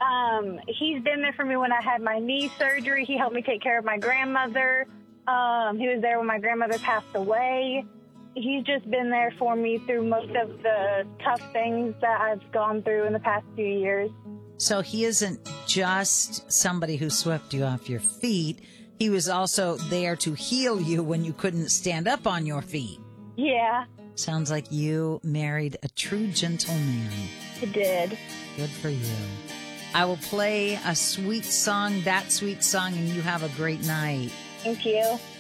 He's been there for me when I had my knee surgery. He helped me take care of my grandmother. He was there when my grandmother passed away. He's just been there for me through most of the tough things that I've gone through in the past few years. So he isn't just somebody who swept you off your feet. He was also there to heal you when you couldn't stand up on your feet. Yeah. Sounds like you married a true gentleman. I did. Good for you. I will play a sweet song, That Sweet Song, and you have a great night. Thank you.